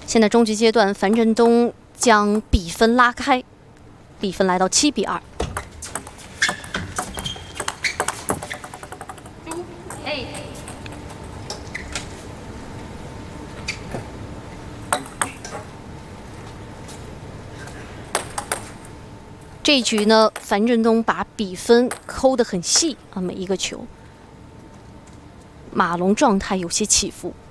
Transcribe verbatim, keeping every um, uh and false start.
现在终局阶段，樊振东将比分拉开，比分来到七比二。这一局呢，樊振东把比分抠得很细啊，每一个球，马龙状态有些起伏。